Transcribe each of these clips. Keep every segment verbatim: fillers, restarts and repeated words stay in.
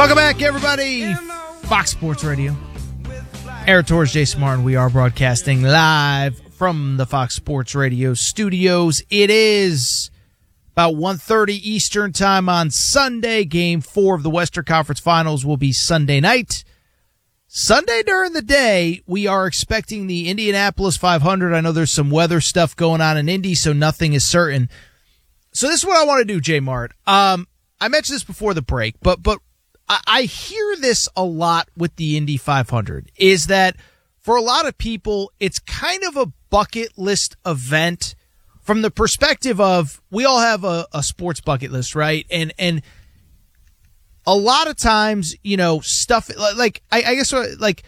Welcome back, everybody. Fox Sports Radio. Eric Torres, Jason Martin. We are broadcasting live from the Fox Sports Radio studios. It is about one thirty Eastern time on Sunday. Game four of the Western Conference Finals will be Sunday night. Sunday during the day, we are expecting the Indianapolis five hundred. I know there's some weather stuff going on in Indy, so nothing is certain. So this is what I want to do, J Mart. Um, I mentioned this before the break, but but I, I hear this a lot with the Indy five hundred, is that for a lot of people, it's kind of a bucket list event from the perspective of we all have a, a sports bucket list, right? And and a lot of times, you know, stuff like, I, I guess, like,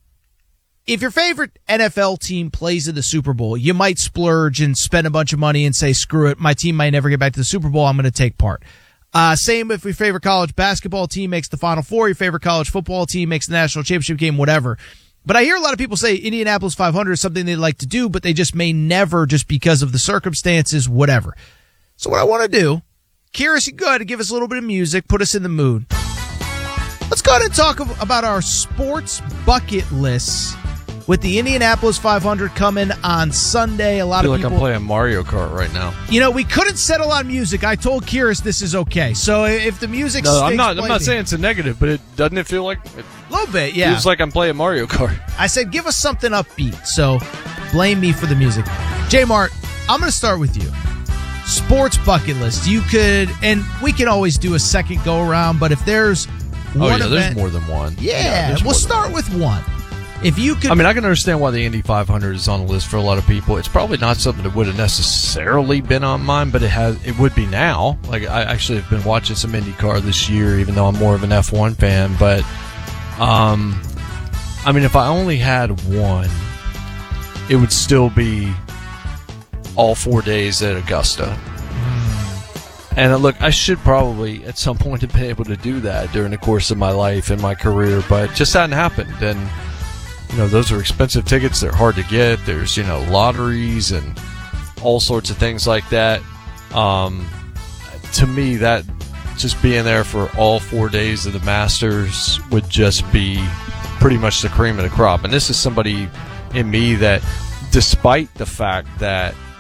if your favorite N F L team plays in the Super Bowl, you might splurge and spend a bunch of money and say, screw it, my team might never get back to the Super Bowl, I'm going to take part. Uh, same if your favorite college basketball team makes the Final Four, your favorite college football team makes the national championship game, whatever. But I hear a lot of people say Indianapolis five hundred is something they'd like to do, but they just may never just because of the circumstances, whatever. So what I want to do, Curious, you go ahead and give us a little bit of music, put us in the mood. Let's go ahead and talk about our sports bucket lists with the Indianapolis five hundred coming on Sunday. A lot I feel of like people, I'm playing Mario Kart right now. You know, we couldn't settle on music. I told Curious this is okay. So if the music No, stinks, I'm not. I'm blame not me. saying it's a negative, but it doesn't it feel like it A little bit, yeah. feels like I'm playing Mario Kart. I said give us something upbeat. So blame me for the music. J Mart, I'm going to start with you. Sports bucket list. You could, and we can always do a second go around, but if there's Oh one yeah, event, there's more than one. Yeah, there's we'll more than start one. with one. If you could, I mean, I can understand why the Indy five hundred is on the list for a lot of people. It's probably not something that would have necessarily been on mine, but it has. It would be now. Like I actually have been watching some IndyCar this year, even though I'm more of an F one fan. But, um, I mean, if I only had one, it would still be all four days at Augusta. And uh, look, I should probably at some point have been able to do that during the course of my life and my career, but it just hadn't happened. And you know, those are expensive tickets. They're hard to get. There's, you know, lotteries and all sorts of things like that. Um, to me, that just being there for all four days of the Masters would just be pretty much the cream of the crop. And this is somebody in me that, despite the fact that